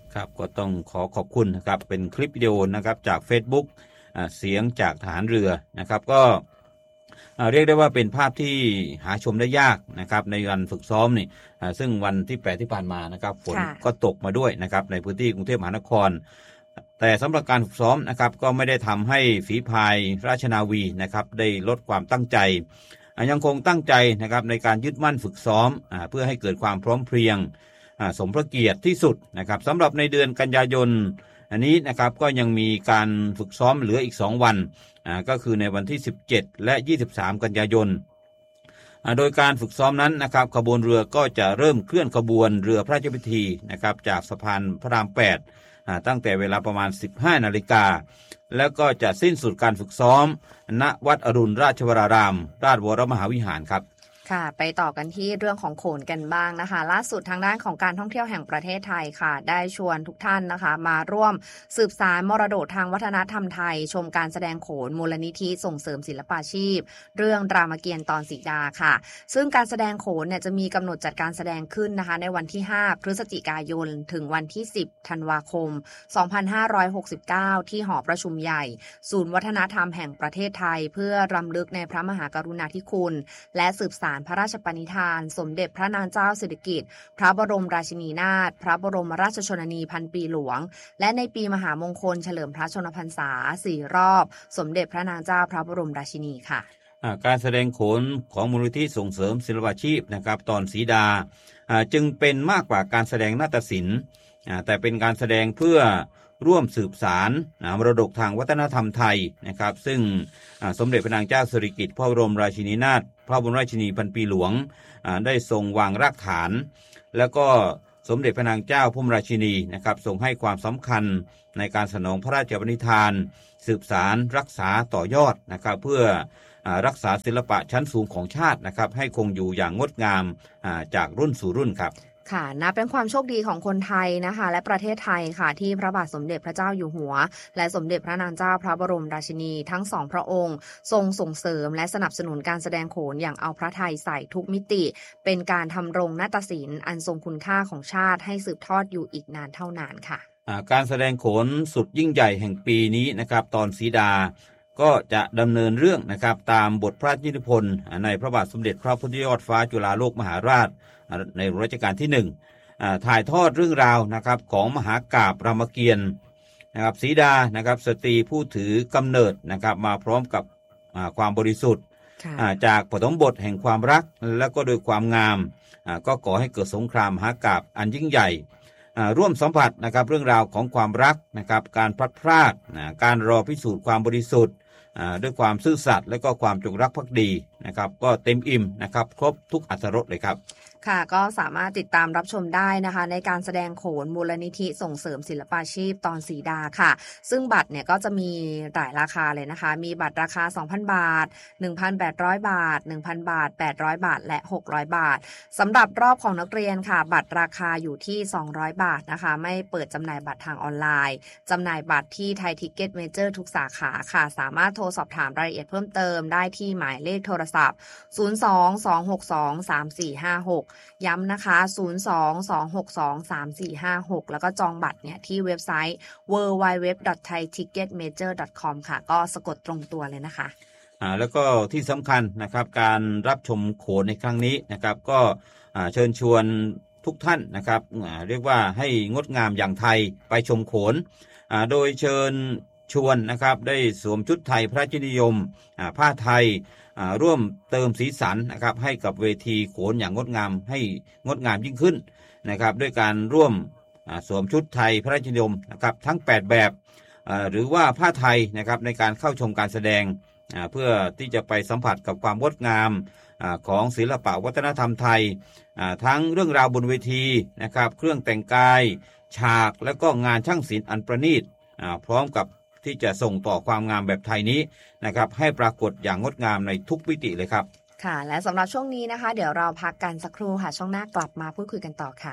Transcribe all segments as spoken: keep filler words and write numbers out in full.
ครับก็ต้องขอขอบคุณนะครับเป็นคลิปวิดีโอนะครับจาก Facebook อ่าเสียงจากทหารเรือนะครับก็อ่าเรียกได้ว่าเป็นภาพที่หาชมได้ยากนะครับในวันฝึกซ้อมนี่อ่าซึ่งวันที่แปดที่ผ่านมานะครับฝนก็ตกมาด้วยนะครับในพื้นที่กรุงเทพมหานครแต่สำหรับการฝึกซ้อมนะครับก็ไม่ได้ทำให้ฝีพายราชนาวีนะครับได้ลดความตั้งใจอ่ายังคงตั้งใจนะครับในการยึดมั่นฝึกซ้อมอ่าเพื่อให้เกิดความพร้อมเพรียงสมพระเกียรติที่สุดนะครับสำหรับในเดือนกันยายนอันนี้นะครับก็ยังมีการฝึกซ้อมเหลืออีกสองวันอ่าก็คือในวันที่สิบเจ็ดและยี่สิบสามกันยายนอ่าโดยการฝึกซ้อมนั้นนะครับขบวนเรือก็จะเริ่มเคลื่อนขบวนเรือพระราชพิธีนะครับจากสะพานพระรามแปดอ่าตั้งแต่เวลาประมาณ สิบห้านาฬิกาแล้วก็จะสิ้นสุดการฝึกซ้อมณวัดอรุณราชวรารามราชวรมหาวิหารครับค่ะไปต่อกันที่เรื่องของโขนกันบ้างนะคะล่าสุดทางด้านของการท่องเที่ยวแห่งประเทศไทยค่ะได้ชวนทุกท่านนะคะมาร่วมสืบสานมรดกทางวัฒนธรรมไทยชมการแสดงโขนมูลนิธิส่งเสริมศิลปาชีพเรื่องรามเกียรติ์ตอนสีดาค่ะซึ่งการแสดงโขนเนี่ยจะมีกำหนดจัดการแสดงขึ้นนะคะในวันที่ห้าพฤศจิกายนถึงวันที่สิบธันวาคมสองพันห้าร้อยหกสิบเก้าที่หอประชุมใหญ่ศูนย์วัฒนธรรมแห่งประเทศไทยเพื่อรำลึกในพระมหากรุณาธิคุณและสืบสานพระราชปณิธานสมเด็จพระนางเจ้าสิริกิติ์พระบรมราชินีนาถพระบรมราชชนนีพันปีหลวงและในปีมหามงคลเฉลิมพระชนมพรรษาสี่รอบสมเด็จพระนางเจ้าพระบรมราชินีค่ะการแสดงโขนของมูลนิธิส่งเสริมศิลปาชีพนะครับตอนสีดาจึงเป็นมากกว่าการแสดงนาฏศิลป์แต่เป็นการแสดงเพื่อร่วมสืบสารมรดกทางวัฒนธรรมไทยนะครับซึ่งสมเด็จพระนางเจ้าสิริกิติ์พระบรมราชินีนาถพระบรมราชินีพันปีหลวงได้ทรงวางรากฐานแล้วก็สมเด็จพระนางเจ้าพระบรมราชินีนะครับทรงให้ความสำคัญในการสนองพระราชปณิธานสืบสารรักษาต่อยอดนะครับเพื่อรักษาศิลปะชั้นสูงของชาตินะครับให้คงอยู่อย่างงดงามจากรุ่นสู่รุ่นครับค่ะนับเป็นความโชคดีของคนไทยนะคะและประเทศไทยค่ะที่พระบาทสมเด็จพระเจ้าอยู่หัวและสมเด็จพระนางเจ้าพระบรมราชินีทั้งสองพระองค์ทรงส่งเสริมและสนับสนุนการแสดงโขนอย่างเอาพระทัยใส่ทุกมิติเป็นการทำรงนาฏศิลป์อันทรงคุณค่าของชาติให้สืบทอดอยู่อีกนานเท่านานค่ะการแสดงโขนสุดยิ่งใหญ่แห่งปีนี้นะครับตอนสีดาก็จะดำเนินเรื่องนะครับตามบทพระราชนิพนธ์ในพระบาทสมเด็จพระพุทธยอดฟ้าจุฬาโลกมหาราชในรัชกาลที่หนึ่งถ่ายทอดเรื่องราวนะครับของมหากาพย์รามเกียรติ์นะครับสีดานะครับสตรีผู้ถือกำเนิดนะครับมาพร้อมกับความบริสุทธิ์จากปฐมบทแห่งความรักและก็โดยความงามก็ก่อให้เกิดสงครามมหากาพย์อันยิ่งใหญ่ร่วมสัมผัสนะครับเรื่องราวของความรักนะครับการพลัดพรากการรอพิสูจน์ความบริสุทธิ์ด้วยความซื่อสัตย์และก็ความจงรักภักดีนะครับก็เต็มอิ่มนะครับครบทุกอรรถรสเลยครับค่ะก็สามารถติดตามรับชมได้นะคะในการแสดงโขนมูลนิธิส่งเสริมศิลปาชีพตอนสีดาค่ะซึ่งบัตรเนี่ยก็จะมีหลายราคาเลยนะคะมีบัตรราคา สองพัน บาท หนึ่งพันแปดร้อย บาท หนึ่งพัน บาท แปดร้อย บาทและหกร้อยบาทสำหรับรอบของนักเรียนค่ะบัตรราคาอยู่ที่สองร้อยบาทนะคะไม่เปิดจำหน่ายบัตรทางออนไลน์จำหน่ายบัตรที่ไทยทิกเก็ตเมเจอร์ทุกสาขาค่ะสามารถโทรสอบถามรายละเอียดเพิ่มเติมได้ที่หมายเลขโทรศัพท์ศูนย์ สอง สอง หก สอง สาม สี่ ห้า หกย้ำนะคะศูนย์ สอง สอง หก สอง สาม สี่ ห้า หกแล้วก็จองบัตรเนี่ยที่เว็บไซต์ ดับเบิลยู ดับเบิลยู ดับเบิลยู ดอท ไทย ทิกเก็ต เมเจอร์ ดอท คอม ค่ะก็สะกดตรงตัวเลยนะคะอ่าแล้วก็ที่สำคัญนะครับการรับชมโขนในครั้งนี้นะครับก็อ่าเชิญชวนทุกท่านนะครับอ่าเรียกว่าให้งดงามอย่างไทยไปชมโขนอ่าโดยเชิญชวนนะครับได้สวมชุดไทยพระราชนิยมอ่าผ้าไทยร่วมเติมสีสันนะครับให้กับเวทีโขนอย่างงดงามให้งดงามยิ่งขึ้นนะครับด้วยการร่วมสวมชุดไทยพระราชนิยมนะครับทั้งแปดแบบหรือว่าผ้าไทยนะครับในการเข้าชมการแสดงเพื่อที่จะไปสัมผัสกับความงดงามของศิลปะวัฒนธรรมไทยทั้งเรื่องราวบนเวทีนะครับเครื่องแต่งกายฉากและก็งานช่างศิลป์อันประณีตพร้อมกับที่จะส่งต่อความงามแบบไทยนี้นะครับให้ปรากฏอย่างงดงามในทุกมิติเลยครับค่ะและสำหรับช่วงนี้นะคะเดี๋ยวเราพักกันสักครู่ค่ะช่วงหน้ากลับมาพูดคุยกันต่อค่ะ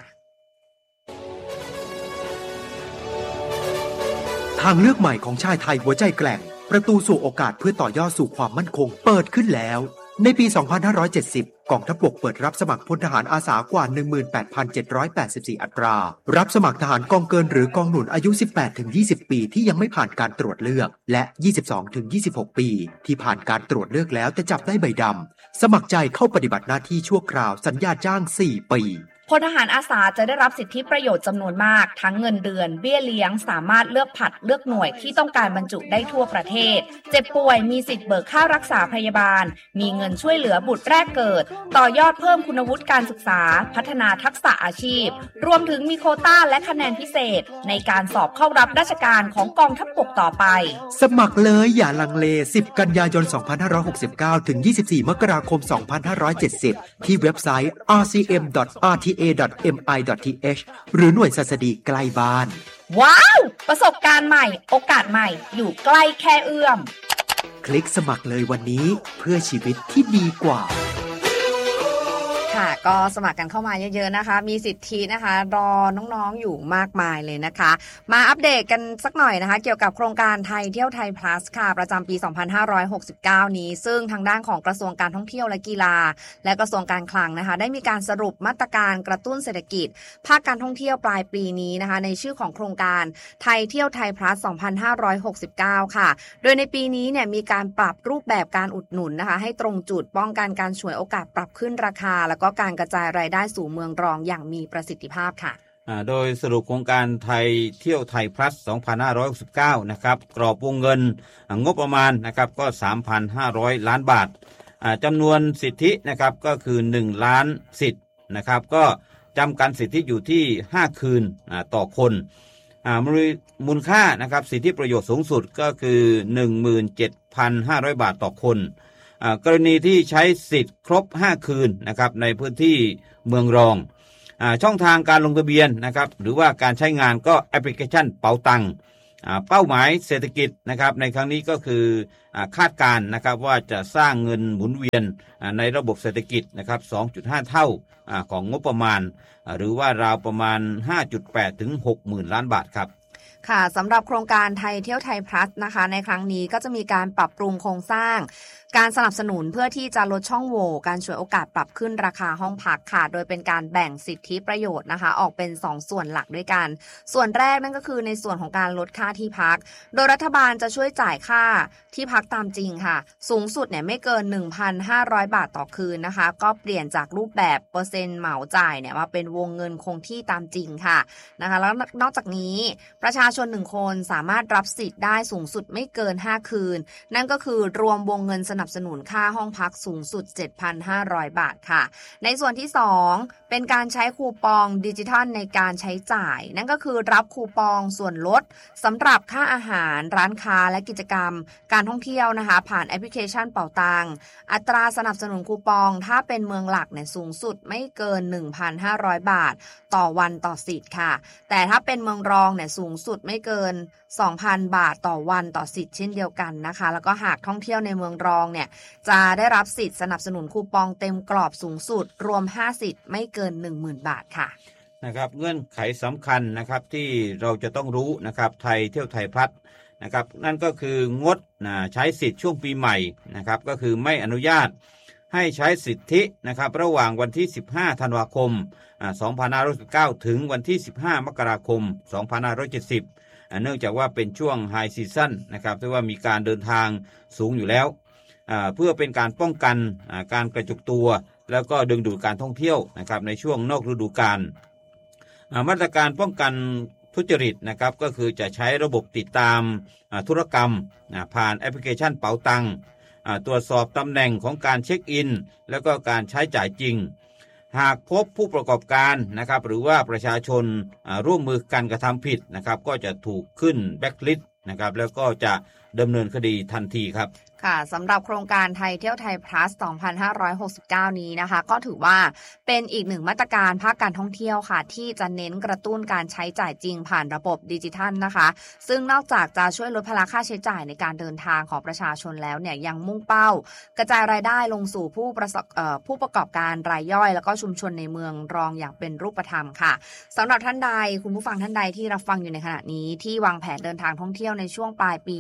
ทางเลือกใหม่ของชายไทยหัวใจแกร่งประตูสู่โอกาสเพื่อต่อยอดสู่ความมั่นคงเปิดขึ้นแล้วในปี สองพันห้าร้อยเจ็ดสิบ กองทัพบกเปิดรับสมัครพลทหารอาสากว่า หนึ่งหมื่นแปดพันเจ็ดร้อยแปดสิบสี่ อัตรา รับสมัครทหารกองเกินหรือกองหนุนอายุ สิบแปดถึงยี่สิบ ปีที่ยังไม่ผ่านการตรวจเลือก และ ยี่สิบสองถึงยี่สิบหก ปีที่ผ่านการตรวจเลือกแล้วแต่จับได้ใบดำ สมัครใจเข้าปฏิบัติหน้าที่ชั่วคราวสัญญาจ้าง สี่ ปีพลทหารอาสาจะได้รับสิทธิประโยชน์จำนวนมากทั้งเงินเดือนเบี้ยเลี้ยงสามารถเลือกผัดเลือกหน่วยที่ต้องการบรรจุได้ทั่วประเทศเจ็บป่วยมีสิทธิ์เบิกค่ารักษาพยาบาลมีเงินช่วยเหลือบุตรแรกเกิดต่อยอดเพิ่มคุณวุฒิการศึกษาพัฒนาทักษะอาชีพรวมถึงมีโควต้าและคะแนนพิเศษในการสอบเข้ารับราชการของกองทัพบกต่อไปสมัครเลยอย่าลังเลสิบกันยายนสองพันห้าร้อยหกสิบเก้าถึงยี่สิบสี่มกราคมสองพันห้าร้อยเจ็ดสิบที่เว็บไซต์ อาร์ ซี เอ็ม ดอท อาร์ ที เอ ดอท เอ็ม ไอ ดอท ที เอช หรือหน่วยศัสดีใกล้บ้านว้าวประสบการณ์ใหม่โอกาสใหม่อยู่ใกล้แค่เอื้อมคลิกสมัครเลยวันนี้เพื่อชีวิตที่ดีกว่าค่ะก็สมัครกันเข้ามาเยอะๆนะคะมีสิทธินะคะรอน้องๆอยู่มากมายเลยนะคะมาอัปเดตกันสักหน่อยนะคะเกี่ยวกับโครงการไทยเที่ยวไทย plus ค่ะประจำปี สองพันห้าร้อยหกสิบเก้า นี้ซึ่งทางด้านของกระทรวงการท่องเที่ยวและกีฬาและกระทรวงการคลังนะคะได้มีการสรุปมาตรการกระตุ้นเศรษฐกิจภาคการท่องเที่ยวปลายปีนี้นะคะในชื่อของโครงการไทยเที่ยวไทย plus สองพันห้าร้อยหกสิบเก้า ค่ะโดยในปีนี้เนี่ยมีการปรับรูปแบบการอุดหนุนนะคะให้ตรงจุดป้องกันการฉวยโอกาสปรับขึ้นราคาแล้วก็การกระจายรายได้สู่เมืองรองอย่างมีประสิทธิภาพค่ะโดยสรุปโครงการไทยเที่ยวไทย plus สองพันห้าร้อยหกสิบเก้า นะครับกรอบวงเงินงบประมาณนะครับก็ สามพันห้าร้อย ล้านบาทจำนวนสิทธินะครับก็คือหนึ่งล้านสิทธิ์นะครับก็จำกัดสิทธิอยู่ที่ห้าคืนต่อคนมูลค่านะครับสิทธิประโยชน์สูงสุดก็คือ หนึ่งหมื่นเจ็ดพันห้าร้อย บาทต่อคนกรณีที่ใช้สิทธิ์ครบห้าคืนนะครับในพื้นที่เมืองรองอ่าช่องทางการลงทะเบียนนะครับหรือว่าการใช้งานก็แอปพลิเคชันเป๋าตังค์เป้าหมายเศรษฐกิจนะครับในครั้งนี้ก็คืออาคาดการณ์นะครับว่าจะสร้างเงินหมุนเวียนในระบบเศรษฐกิจนะครับ สองจุดห้า เท่าของงบประมาณหรือว่าราวประมาณ ห้าจุดแปด ถึง หกหมื่น ล้านบาทครับค่ะสำหรับโครงการไทยเที่ยวไทย plus นะคะในครั้งนี้ก็จะมีการปรับปรุงโครงสร้างการสนับสนุนเพื่อที่จะลดช่องโหว่การฉวยโอกาสปรับขึ้นราคาห้องพักค่ะโดยเป็นการแบ่งสิทธิประโยชน์นะคะออกเป็นสองส่วนหลักด้วยกันส่วนแรกนั่นก็คือในส่วนของการลดค่าที่พักโดยรัฐบาลจะช่วยจ่ายค่าที่พักตามจริงค่ะสูงสุดเนี่ยไม่เกิน หนึ่งพันห้าร้อย บาทต่อคืนนะคะก็เปลี่ยนจากรูปแบบเปอร์เซ็นต์เหมาจ่ายเนี่ยมาเป็นวงเงินคงที่ตามจริงค่ะนะคะแล้วนอกจากนี้ประชาชนหนึ่งคนสามารถรับสิทธิ์ได้สูงสุดไม่เกินห้าคืนนั่นก็คือรวมวงเงินสนับสนุนค่าห้องพักสูงสุด เจ็ดพันห้าร้อย บาทค่ะในส่วนที่สองเป็นการใช้คูปองดิจิทัลในการใช้จ่ายนั่นก็คือรับคูปองส่วนลดสำหรับค่าอาหารร้านค้าและกิจกรรมการท่องเที่ยวนะคะผ่านแอปพลิเคชันเป๋าตังอัตราสนับสนุนคูปองถ้าเป็นเมืองหลักเนี่ยสูงสุดไม่เกิน หนึ่งพันห้าร้อย บาทต่อวันต่อสิทธิ์ค่ะแต่ถ้าเป็นเมืองรองเนี่ยสูงสุดไม่เกิน สองพัน บาทต่อวันต่อสิทธิ์เช่นเดียวกันนะคะแล้วก็หากท่องเที่ยวในเมืองรองเนี่ยจะได้รับสิทธิ์สนับสนุนคูปองเต็มกรอบสูงสุดรวมห้าสิทธิ์ไม่เกิน หนึ่งหมื่น บาทค่ะนะครับเงื่อนไขสำคัญนะครับที่เราจะต้องรู้นะครับไทยเที่ยวไทยพลัสนะครับนั่นก็คืองดนะใช้สิทธิ์ช่วงปีใหม่นะครับก็คือไม่อนุญาตให้ใช้สิทธินะครับระหว่างวันที่สิบห้าธันวาคมสองพันห้าร้อยสิบเก้าถึงวันที่สิบห้ามกราคมสองพันห้าร้อยเจ็ดสิบเนื่องจากว่าเป็นช่วงไฮซีซั่นนะครับที่ว่ามีการเดินทางสูงอยู่แล้วเพื่อเป็นการป้องกันการกระจุกตัวแล้วก็ดึงดูดการท่องเที่ยวนะครับในช่วงนอกฤดูกาลมาตรการป้องกันทุจริตนะครับก็คือจะใช้ระบบติดตามธุรกรรมผ่านแอปพลิเคชันเป๋าตังตรวจสอบตำแหน่งของการเช็คอินแล้วก็การใช้จ่ายจริงหากพบผู้ประกอบการนะครับหรือว่าประชาชนร่วมมือกันกระทำผิดนะครับก็จะถูกขึ้นแบ็คลิสต์นะครับแล้วก็จะดำเนินคดีทันทีครับค่ะสำหรับโครงการไทยเที่ยวไทย plus สองพันห้าร้อยหกสิบเก้า นี้นะคะก็ถือว่าเป็นอีกหนึ่งมาตรการภาคการท่องเที่ยวค่ะที่จะเน้นกระตุ้นการใช้จ่ายจริงผ่านระบบดิจิทัลนะคะซึ่งนอกจากจะช่วยลดภาระค่าใช้จ่ายในการเดินทางของประชาชนแล้วเนี่ยยังมุ่งเป้ากระจายรายได้ลงสู่ผู้ประสบเอ่อผู้ประกอบการรายย่อยแล้วก็ชุมชนในเมืองรองอย่างเป็นรูปธรรมค่ะสำหรับท่านใดคุณผู้ฟังท่านใดที่รับฟังอยู่ในขณะนี้ที่วางแผนเดินทางท่องเที่ยวในช่วงปลายปีนี้นะคะ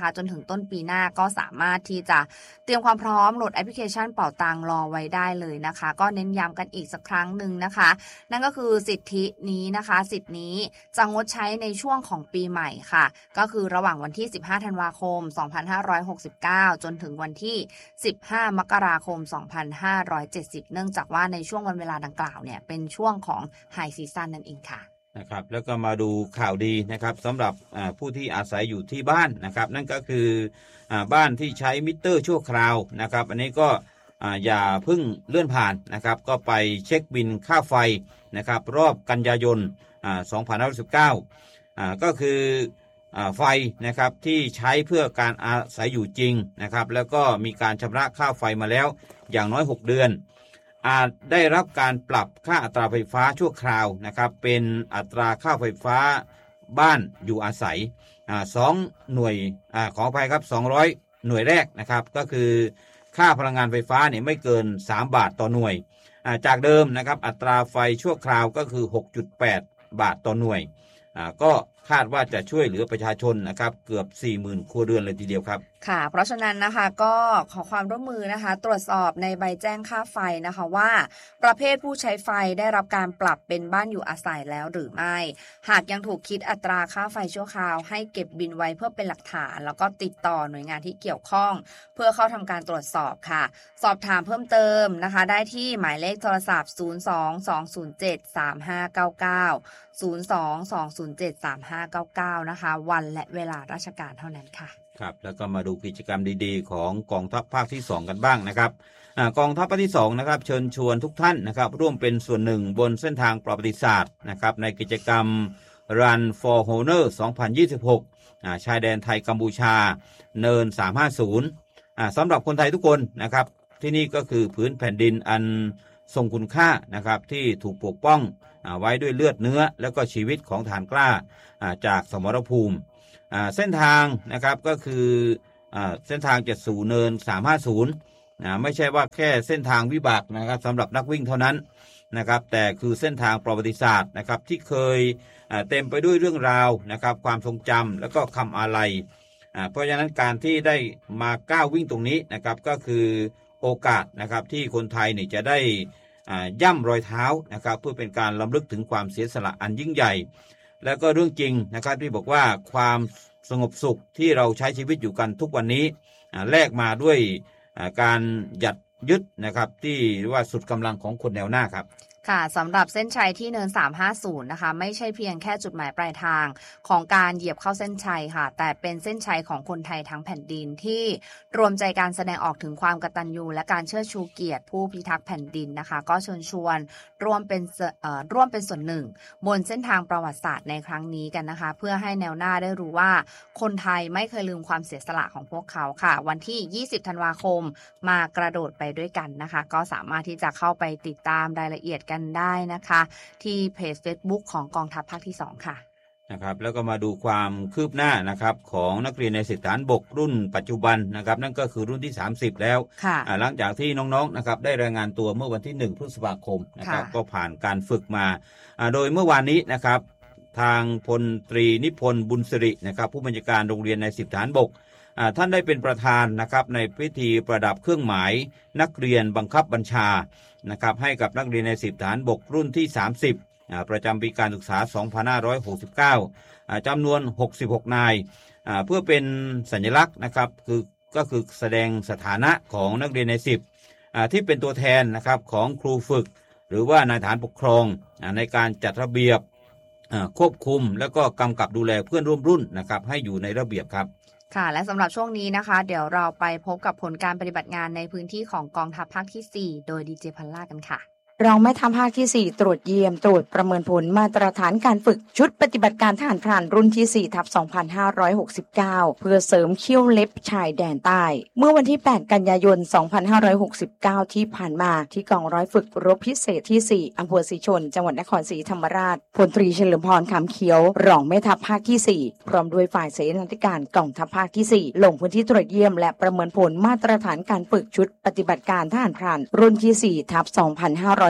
นะคะจนถึงต้นปีหน้าก็สามารถที่จะเตรียมความพร้อมโหลดแอปพลิเคชันเป๋าตังรอไว้ได้เลยนะคะก็เน้นย้ำกันอีกสักครั้งหนึ่งนะคะนั่นก็คือสิทธินี้นะคะสิทธินี้จะงดใช้ในช่วงของปีใหม่ค่ะก็คือระหว่างวันที่สิบห้าธันวาคมสองพันห้าร้อยหกสิบเก้าจนถึงวันที่สิบห้ามกราคมสองพันห้าร้อยเจ็ดสิบเนื่องจากว่าในช่วงวันเวลาดังกล่าวเนี่ยเป็นช่วงของไฮซีซั่นนั่นเองค่ะนะครับแล้วก็มาดูข่าวดีนะครับสำหรับผู้ที่อาศัยอยู่ที่บ้านนะครับนั่นก็คือบ้านที่ใช้มิเตอร์ชั่วคราวนะครับอันนี้ก็อย่าเพิ่งเลื่อนผ่านนะครับก็ไปเช็คบิลค่าไฟนะครับรอบกันยายนสองพันห้าร้อยสิบเก้าก็คือไฟนะครับที่ใช้เพื่อการอาศัยอยู่จริงนะครับแล้วก็มีการชำระค่าไฟมาแล้วอย่างน้อยหกเดือนอาจได้รับการปรับค่าอัตราไฟฟ้าชั่วคราวนะครับเป็นอัตราค่าไฟฟ้าบ้านอยู่อาศัยอ่าสองหน่วยอ่าขออภัยครับสองร้อยหน่วยแรกนะครับก็คือค่าพลังงานไฟฟ้าเนี่ยไม่เกินสามบาทต่อหน่วยอ่าจากเดิมนะครับอัตราไฟชั่วคราวก็คือ หกจุดแปด บาทต่อหน่วยอ่าก็คาดว่าจะช่วยเหลือประชาชนนะครับเกือบ สี่หมื่น ครัวเรือนเลยทีเดียวครับค่ะเพราะฉะนั้นนะคะก็ขอความร่วมมือนะคะตรวจสอบในใบแจ้งค่าไฟนะคะว่าประเภทผู้ใช้ไฟได้รับการปรับเป็นบ้านอยู่อาศัยแล้วหรือไม่หากยังถูกคิดอัตราค่าไฟชั่วคราวให้เก็บบินไว้เพื่อเป็นหลักฐานแล้วก็ติดต่อหน่วยงานที่เกี่ยวข้องเพื่อเข้าทำการตรวจสอบค่ะสอบถามเพิ่มเติมนะคะได้ที่หมายเลขโทรศัพท์ศูนย์ สอง สอง ศูนย์ เจ็ด สาม ห้า เก้า เก้า ศูนย์ สอง สอง ศูนย์ เจ็ด สาม ห้า เก้า เก้านะคะวันและเวลาราชการเท่านั้นค่ะครับแล้วก็มาดูกิจกรรมดีๆของกองทัพภาคที่สองกันบ้างนะครับกองทัพภาคที่สองนะครับเชิญชวนทุกท่านนะครับร่วมเป็นส่วนหนึ่งบนเส้นทางประวัติศาสตร์นะครับในกิจกรรม Run for Honor สองพันยี่สิบหกชายแดนไทยกัมพูชาเนินสามห้าศูนย์สำหรับคนไทยทุกคนนะครับที่นี่ก็คือพื้นแผ่นดินอันทรงคุณค่านะครับที่ถูกปกป้องไว้ด้วยเลือดเนื้อแล้วก็ชีวิตของทหารกล้าจากสมรภูมิเส้นทางนะครับก็คือเส้นทางจะสู่เนินสามห้าศูนย์ไม่ใช่ว่าแค่เส้นทางวิบากนะครับสำหรับนักวิ่งเท่านั้นนะครับแต่คือเส้นทางประวัติศาสตร์นะครับที่เคยเต็มไปด้วยเรื่องราวนะครับความทรงจำแล้วก็คำอาลัยเพราะฉะนั้นการที่ได้มาก้าววิ่งตรงนี้นะครับก็คือโอกาสนะครับที่คนไทยนี่จะได้ย่ำรอยเท้านะครับเพื่อเป็นการรำลึกถึงความเสียสละอันยิ่งใหญ่แล้วก็เรื่องจริงนะครับที่บอกว่าความสงบสุขที่เราใช้ชีวิตอยู่กันทุกวันนี้แลกมาด้วยการหยัดยึดนะครับที่ว่าสุดกำลังของคนแนวหน้าครับค่ะสำหรับเส้นชัยที่เนินสามห้าศูนย์นะคะไม่ใช่เพียงแค่จุดหมายปลายทางของการเหยียบเข้าเส้นชัยค่ะแต่เป็นเส้นชัยของคนไทยทั้งแผ่นดินที่รวมใจการแสดงออกถึงความกตัญญูและการเชิดชูเกียรติผู้พิทักษ์แผ่นดินนะคะก็เชิญชวนร่วมเป็นเอ่อร่วมเป็นส่วนหนึ่งบนเส้นทางประวัติศาสตร์ในครั้งนี้กันนะคะเพื่อให้แนวหน้าได้รู้ว่าคนไทยไม่เคยลืมความเสียสละของพวกเขาค่ะวันที่ยี่สิบธันวาคมมากระโดดไปด้วยกันนะคะก็สามารถที่จะเข้าไปติดตามรายละเอียดกันได้นะคะที่เพจ Facebook ของกองทัพภาคที่สองค่ะนะครับแล้วก็มาดูความคืบหน้านะครับของนักเรียนในสิบฐานบกรุ่นปัจจุบันนะครับนั่นก็คือรุ่นที่สามสิบแล้วหลังจากที่น้องๆนะครับได้รายงานตัวเมื่อวันที่หนึ่งพฤษภาคมนะครับก็ผ่านการฝึกมาโดยเมื่อวานนี้นะครับทางพลตรีนิพนธ์บุญสิรินะครับผู้บัญชาการโรงเรียนในสิบฐานบกท่านได้เป็นประธานนะครับในพิธีประดับเครื่องหมายนักเรียนบังคับบัญชานะครับให้กับนักเรียนในสิบฐานบกรุ่นที่สามสิบประจำปีการศึกษาสองพันห้าร้อยหกสิบเก้าจำนวนหกสิบหกนายเพื่อเป็นสัญลักษณ์นะครับคือก็คือแสดงสถานะของนักเรียนในสิบที่เป็นตัวแทนนะครับของครูฝึกหรือว่านายทหารปกครองในการจัดระเบียบควบคุมแล้วก็กำกับดูแลเพื่อนร่วมรุ่นนะครับให้อยู่ในระเบียบครับค่ะและสำหรับช่วงนี้นะคะเดี๋ยวเราไปพบกับผลการปฏิบัติงานในพื้นที่ของกองทัพภาคที่สี่โดยดีเจพัลล่ากันค่ะรองแม่ทัพภาคที่สี่ตรวจเยี่ยมตรวจประเมินผลมาตรฐานการฝึกชุดปฏิบัติการทหารพรานรุ่นที่สี่ทับสองพันห้าร้อยหกสิบเก้าเพื่อเสริมเขี้ยวเล็บชายแดนใต้เมื่อวันที่แปดกันยายนสองพันห้าร้อยหกสิบเก้าที่ผ่านมาที่กองร้อยฝึกรบพิเศษที่สี่อำเภอศรีชนจังหวัดนครศรีธรรมราชพลตรีเฉลิมพรขำเขียวรองแม่ทัพภาคที่สี่พร้อมด้วยฝ่ายเสนาธิการกองทัพภาคที่สี่ลงพื้นที่ตรวจเยี่ยมและประเมินผลมาตรฐานการฝึกชุดปฏิบัติการทหารพรานรุ่นที่สี่ทับสองพันห้าร้อย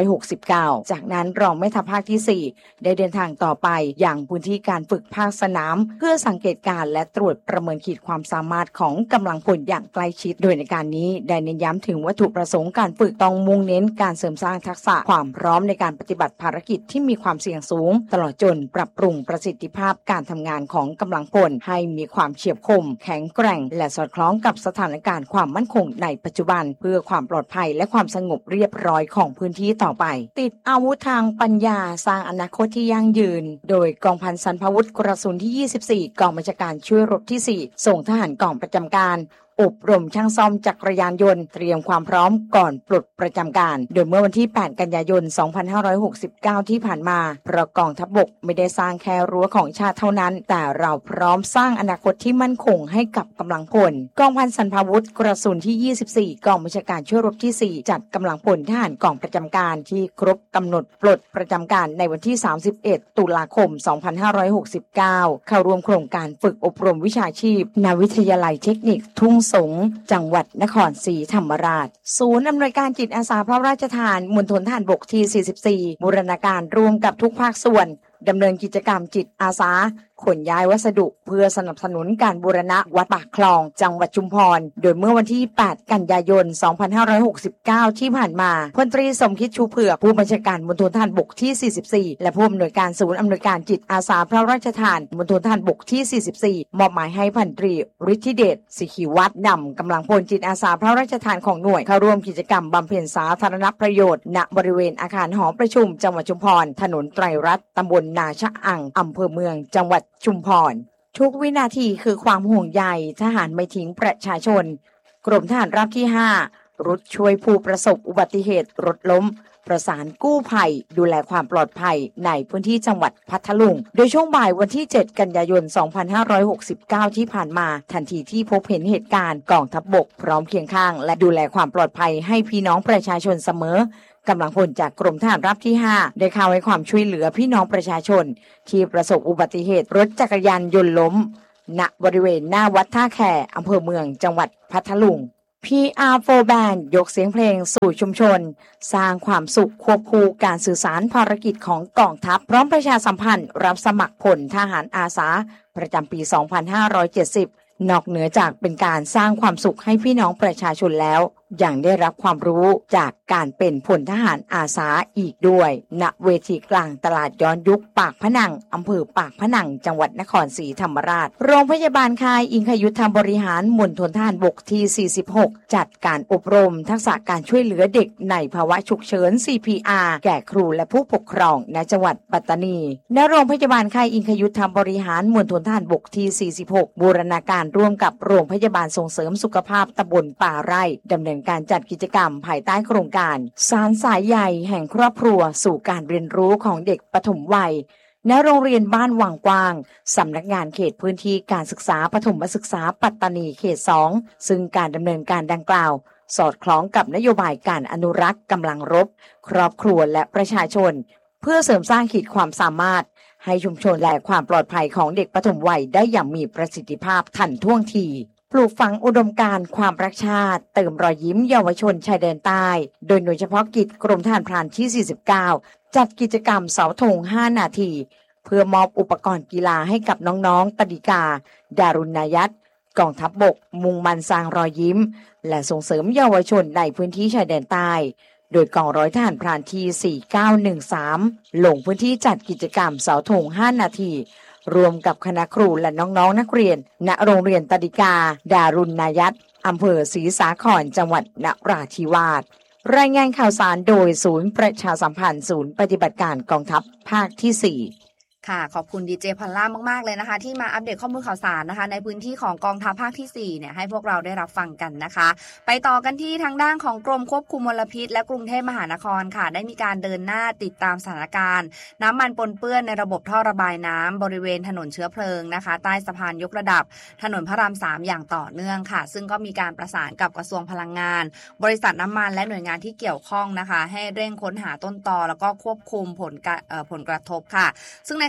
หกสิบเก้าจากนั้นรองแม่ทัพภาคที่สี่ได้เดินทางต่อไปอย่างพื้นที่การฝึกภาคสนามเพื่อสังเกตการณ์และตรวจประเมินขีดความสามารถของกำลังพลอย่างใกล้ชิดโดยในการนี้ได้เน้นย้ำถึงวัตถุประสงค์การฝึกต้องมุ่งเน้นการเสริมสร้างทักษะความพร้อมในการปฏิบัติภารกิจที่มีความเสี่ยงสูงตลอดจนปรับปรุงประสิทธิภาพการทำงานของกำลังพลให้มีความเฉียบคมแข็งแกร่งและสอดคล้องกับสถานการณ์ความมั่นคงในปัจจุบันเพื่อความปลอดภัยและความสงบเรียบร้อยของพื้นที่ต่อไปติดอาวุธทางปัญญาสร้างอนาคตที่ยั่งยืนโดยกองพันสรรพาวุธกระสุนที่ยี่สิบสี่กองบัญชาการช่วยรบที่สี่ส่งทหารกองประจำการอบรมช่างซ่อมจักรยานยนต์เตรียมความพร้อมก่อนปลดประจำการโดยเมื่อวันที่แปดกันยายนสองพันห้าร้อยหกสิบเก้าที่ผ่านมาเพราะกองทัพบกไม่ได้สร้างแค่รั้วของชาติเท่านั้นแต่เราพร้อมสร้างอนาคตที่มั่นคงให้กับกำลังพลกองพันสรรพาวุธกระสุนที่ยี่สิบสี่กองบัญชาการช่วยรบที่สี่จัดกำลังพลทหารกองประจำการที่ครบกำหนดปลดประจำการในวันที่สามสิบเอ็ดตุลาคมสองพันห้าร้อยหกสิบเก้าเข้าร่วมโครงการฝึกอบรมวิชาชีพณวิทยาลัยเทคนิคทุ่งสงจังจังหวัดนครศรีธรรมราชศูนย์อำนวยการจิตอาสาพระราชทานมณฑลทหารบกที่สี่สิบสี่บูรณาการร่วมกับทุกภาคส่วนดำเนินกิจกรรมจิตอาสาขนย้ายวัสดุเพื่อสนับสนุนการบูรณะวัดปากคลองจังหวัดชุมพรโดยเมื่อวันที่แปดกันยายนสองพันห้าร้อยหกสิบเก้าที่ผ่านมาพลตรีสมคิดชูเผือกผู้บัญชาการมณฑลทหารบกที่สี่สิบสี่และผู้อำนวยการศูนย์อำนวยการจิตอาสาพระราชทานมณฑลทหารบกที่สี่สิบสี่มอบหมายให้พันตรีฤทธิเดชสิขิวัฒน์นำกำลังพลจิตอาสาพระราชทานของหน่วยเข้าร่วมกิจกรรมบำเพ็ญสาธารณประโยชน์ณบริเวณอาคารหอประชุมจังหวัดชุมพรถนนไตรรัตน์ตำบลนาชะอั่งอำเภอเมืองจังหวัดชุมพรทุกวินาทีคือความห่วงใยทหารไม่ทิ้งประชาชนกรมทหารราบที่ห้ารุดช่วยผู้ประสบอุบัติเหตุรถล้มประสานกู้ภัยดูแลความปลอดภัยในพื้นที่จังหวัดพัทลุงโดยช่วงบ่ายวันที่เจ็ดกันยายนสองพันห้าร้อยหกสิบเก้าที่ผ่านมาทันทีที่พบเห็นเหตุการณ์กองทัพบกพร้อมเคียงข้างและดูแลความปลอดภัยให้พี่น้องประชาชนเสมอกำลังพลจากกรมทหารราบที่ห้าได้เข้าให้ความช่วยเหลือพี่น้องประชาชนที่ประสบอุบัติเหตุรถจักรยานยนต์ล้มณบริเวณหน้าวัดท่าแขอำเภอเมืองจังหวัดพัทลุง พี อาร์ โฟร์ Band ยกเสียงเพลงสู่ชุมชนสร้างความสุขควบคู่การสื่อสารภารกิจของกองทัพพร้อมประชาสัมพันธ์รับสมัครพลทหารอาสาประจำปี สองพันห้าร้อยเจ็ดสิบ นอกเหนือจากเป็นการสร้างความสุขให้พี่น้องประชาชนแล้วยังได้รับความรู้จากการเป็นพลทหารอาสาอีกด้วยณเวทีกลางตลาดย้อนยุคปากพนังอำเภอปากพนังจังหวัดนครศรีธรรมราชโรงพยาบาลค่ายอิงคยุทธบริหารมณฑลทหารบกที่สี่สิบหกจัดการอบรมทักษะการช่วยเหลือเด็กในภาวะฉุกเฉิน ซี พี อาร์ แก่ครูและผู้ปกครองณจังหวัดปัตตานีณโรงพยาบาลค่ายอิงคยุทธบริหารมณฑลทหารบกที่สี่สิบหกบูรณาการร่วมกับโรงพยาบาลส่งเสริมสุขภาพตำบลป่าไร่ดำเนินการจัดกิจกรรมภายใต้โครงการสารสายใยแห่งครอบครัวสู่การเรียนรู้ของเด็กปฐมวัยณโรงเรียนบ้านวังกว้างสำนักงานเขตพื้นที่การศึกษาปฐมศึกษาปัตตานีเขตสองซึ่งการดำเนินการดังกล่าวสอดคล้องกับนโยบายการอนุรักษ์กำลังรบครอบครัวและประชาชนเพื่อเสริมสร้างขีดความสามารถให้ชุมชนและความปลอดภัยของเด็กปฐมวัยได้อย่างมีประสิทธิภาพทันท่วงทีปลูกฝังอุดมการณ์ความรักชาติเติมรอยยิ้มเยาวชนชายแดนใต้โดยหน่วยเฉพาะกิจกรมทหารพรานที่สี่สิบเก้าจัดกิจกรรมเสาธงห้านาทีเพื่อมอบอุปกรณ์กีฬาให้กับน้องๆตดิกาดารุณายัตกองทัพบกมุ่งมั่นสร้างรอยยิ้มและส่งเสริมเยาวชนในพื้นที่ชายแดนใต้โดยกองร้อยทหารพรานที่สี่เก้าหนึ่งสามลงพื้นที่จัดกิจกรรมเสาธงห้านาทีรวมกับคณะครูและน้องๆนักเรียนณโรงเรียนตดิกาดารุณายัตอำเภอศรีสาครจังหวัดนราธิวาสรายงานข่าวสารโดยศูนย์ประชาสัมพันธ์ศูนย์ปฏิบัติการกองทัพภาคที่สี่ค่ะขอบคุณดีเจพัลล่ามากๆเลยนะคะที่มาอัปเดตข้อมูลข่าวสารนะคะในพื้นที่ของกองทัพภาคที่สี่เนี่ยให้พวกเราได้รับฟังกันนะคะไปต่อกันที่ทางด้านของกรมควบคุมมลพิษและกรุงเทพมหานครค่ะได้มีการเดินหน้าติดตามสถานการณ์น้ำมันปนเปื้อนในระบบท่อระบายน้ำบริเวณถนนเชื้อเพลิงนะคะใต้สะพานยกระดับถนนพระรามสามอย่างต่อเนื่องค่ะซึ่งก็มีการประสานกับกระทรวงพลังงานบริษัทน้ำมันและหน่วยงานที่เกี่ยวข้องนะคะให้เร่งค้นหาต้นตอแล้วก็ควบคุมผลผลกระทบค่ะซึ่งใน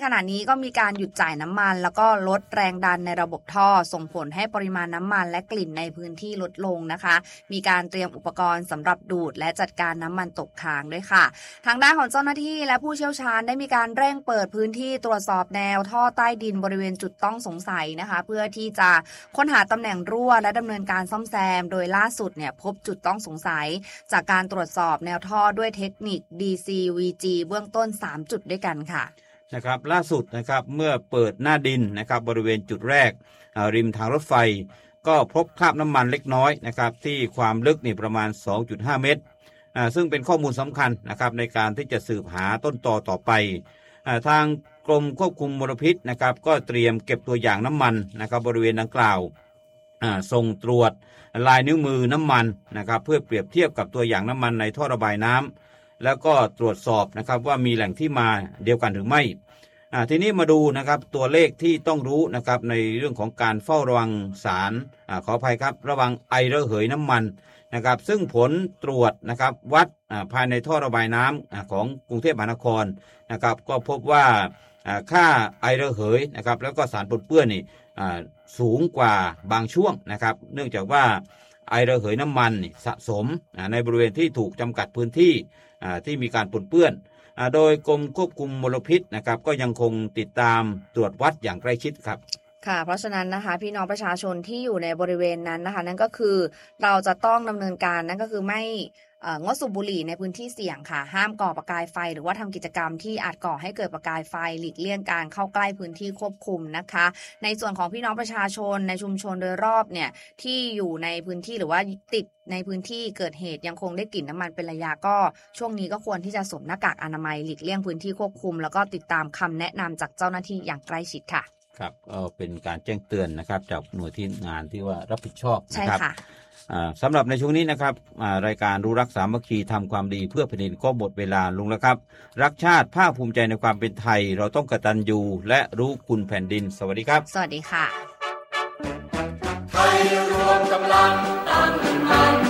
ขณะนี้ก็มีการหยุดจ่ายน้ำมันแล้วก็ลดแรงดันในระบบท่อส่งผลให้ปริมาณน้ำมันและกลิ่นในพื้นที่ลดลงนะคะมีการเตรียมอุปกรณ์สำหรับดูดและจัดการน้ำมันตกค้างด้วยค่ะทางด้านของเจ้าหน้าที่และผู้เชี่ยวชาญได้มีการเร่งเปิดพื้นที่ตรวจสอบแนวท่อใต้ดินบริเวณจุดต้องสงสัยนะคะเพื่อที่จะค้นหาตำแหน่งรั่วและดำเนินการซ่อมแซมโดยล่าสุดเนี่ยพบจุดต้องสงสัยจากการตรวจสอบแนวท่อด้วยเทคนิค ดี ซี วี จี เบื้องต้นสามจุดด้วยกันค่ะนะครับล่าสุดนะครับเมื่อเปิดหน้าดินนะครับบริเวณจุดแรกริมทางรถไฟก็พบคราบน้ำมันเล็กน้อยนะครับที่ความลึกนี่ประมาณ สองจุดห้า เมตรอ่าซึ่งเป็นข้อมูลสำคัญนะครับในการที่จะสืบหาต้นตอต่อไปอ่าทางกรมควบคุมมลพิษนะครับก็เตรียมเก็บตัวอย่างน้ำมันนะครับบริเวณดังกล่าวอ่าส่งตรวจลายนิ้วมือน้ำมันนะครับเพื่อเปรียบเทียบกับตัวอย่างน้ำมันในท่อระบายน้ำแล้วก็ตรวจสอบนะครับว่ามีแหล่งที่มาเดียวกันหรือไม่อ่าทีนี้มาดูนะครับตัวเลขที่ต้องรู้นะครับในเรื่องของการเฝ้าระวังสารอ่าขออภัยครับระวังไอระเหยน้ำมันนะครับซึ่งผลตรวจนะครับวัดอ่าภายในท่อระบายน้ำอ่าของกรุงเทพมหานครนะครับก็พบว่าอ่าค่าไอระเหยนะครับแล้วก็สารปนเปื้อนนี่อ่าสูงกว่าบางช่วงนะครับเนื่องจากว่าไอระเหยน้ำมันสะสมอ่าในบริเวณที่ถูกจำกัดพื้นที่อ่าที่มีการปนเปื้อนโดยกรมควบคุมมลพิษนะครับก็ยังคงติดตามตรวจวัดอย่างใกล้ชิดครับค่ะเพราะฉะนั้นนะคะพี่น้องประชาชนที่อยู่ในบริเวณนั้นนะคะนั่นก็คือเราจะต้องดำเนินการนั่นก็คือไม่งดสูบบุหรี่ในพื้นที่เสี่ยงค่ะห้ามก่อประกายไฟหรือว่าทำกิจกรรมที่อาจก่อให้เกิดประกายไฟหลีกเลี่ยงการเข้าใกล้พื้นที่ควบคุมนะคะในส่วนของพี่น้องประชาชนในชุมชนโดยรอบเนี่ยที่อยู่ในพื้นที่หรือว่าติดในพื้นที่เกิดเหตุยังคงได้กลิ่นน้ำมันเป็นระยะก็ช่วงนี้ก็ควรที่จะสวมหน้ากากอนามัยหลีกเลี่ยงพื้นที่ควบคุมแล้วก็ติดตามคำแนะนำจากเจ้าหน้าที่อย่างใกล้ชิดค่ะครับก็เป็นการแจ้งเตือนนะครับจากหน่วยที่งานที่ว่ารับผิดชอบนะครับสำหรับในช่วงนี้นะครับรายการรู้รักสามัคคีทำความดีเพื่อแผ่นดินก็หมดเวลาลงแล้วครับรักชาติภาคภูมิใจในความเป็นไทยเราต้องกตัญญูและรู้คุณแผ่นดินสวัสดีครับสวัสดีค่ะไทยรวมกำลังตั้งมั่น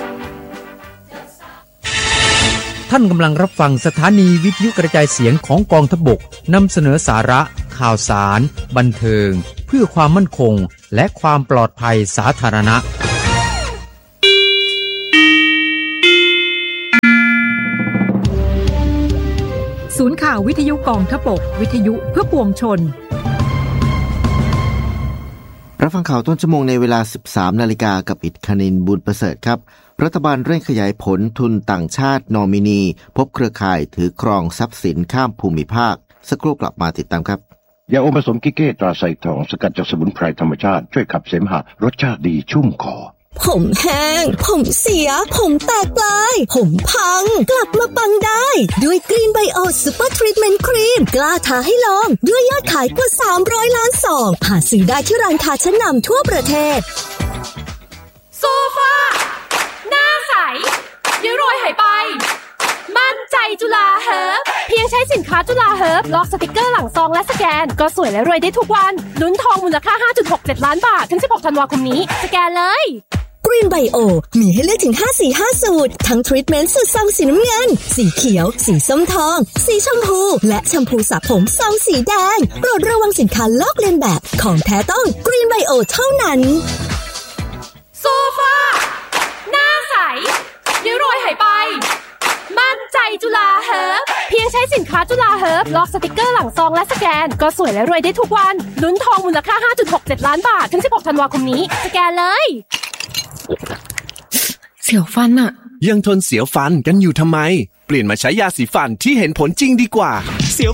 ท่านกำลังรับฟังสถานีวิทยุกระจายเสียงของกองทัพบกนำเสนอสาระข่าวสารบันเทิงเพื่อความมั่นคงและความปลอดภัยสาธารณะศูนย์ข่าววิทยุกองทัพบกวิทยุเพื่อปวงชนรับฟังข่าวต้นชั่วโมงในเวลา สิบสามนาฬิกากับอิทคณินบุญประเสริฐครับรัฐบาลเร่งขยายผลทุนต่างชาตินอมินีพบเครือข่ายถือครองทรัพย์สินข้ามภูมิภาคสักครู่กลับมาติดตามครับยาอมผสมกิเก้ตราไซทองสกัดจากสมุนไพรธรรมชาติช่วยขับเสมหะรสชาติดีชุ่มคอผมแห้งผมเสียผมแตกปลายผมพังกลับมาปังได้ด้วยกรีนไบโอซูเปอร์ทรีทเมนต์ครีมกล้าท้าให้ลองด้วยยอดขายกว่าสามร้อยล้านซองหาซื้อได้ที่ร้านค้าชั้นนำทั่วประเทศโซฟาหน้าใสริ้วรอยหายไปมั่นใจจุฬาเฮิร์บเพียงใช้สินค้าจุฬาเฮิร์บลอกสติกเกอร์หลังซองและสแกนก็สวยและรวยได้ทุกวันลุ้นทองมูลค่า ห้าจุดหกเจ็ด ล้านบาทถึงสิบหกธันวาคมนี้สแกนเลยกรีนไบโอมีให้เลือกถึงห้าสีห้าสูตรทั้งทรีทเมนต์สูตรซองสีน้ำเงินสีเขียวสีส้มทองสีชมพูและแชมพูสระผมซองสีแดงโปรดระวังสินค้าลอกเลียนแบบของแท้ต้องกรีนไบโอเท่านั้นโซฟาหน้าใสริ้วรอยหายไปมั่นใจจุฬาเฮิร์บเพียงใช้สินค้าจุฬาเฮิร์บลอกสติกเกอร์หลังซองและสแกนก็สวยและรวยได้ทุกวันลุ้นทองมูลค่า ห้าจุดหกเจ็ด ล้านบาทถึงสิบหกธันวาคมนี้สแกนเลยเสียวฟันอะยังทนเสียวฟันกันอยู่ทำไมเปลี่ยนมาใช้ยาสีฟันที่เห็นผลจริงดีกว่า